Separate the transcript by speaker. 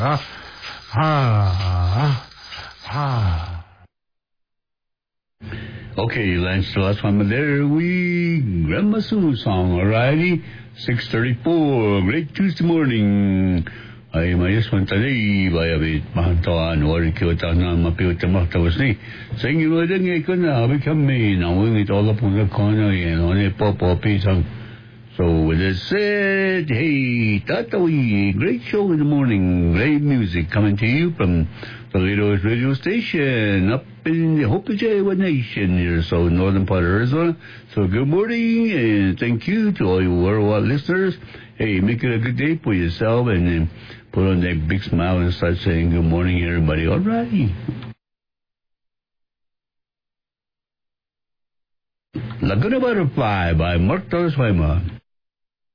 Speaker 1: Okay, Lance, the last one there, Grandma Sue song, alrighty? 6:34, great Tuesday morning. Ay mayasman today, bayabit, mahantaan, wari kiwata na mapiwata maktawas ni. Sa inyo mo din ngayon na, habi kami, nawang ito all upon the corner, yan, on a popo pisang. So with that said, hey, Tatawi, great show in the morning, great music coming to you from Toledo's radio station up in the Hopichawa Nation here, so northern part of Arizona. So good morning and thank you to all your worldwide listeners. Hey, make it a good day for yourself and then put on that big smile and start saying good morning, everybody. All righty. Laguna Butterfly by Mark Torres Weimar.